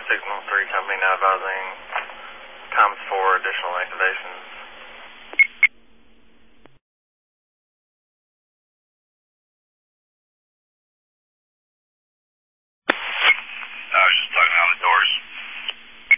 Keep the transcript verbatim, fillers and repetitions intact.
Signal three Company now advising times four additional activations.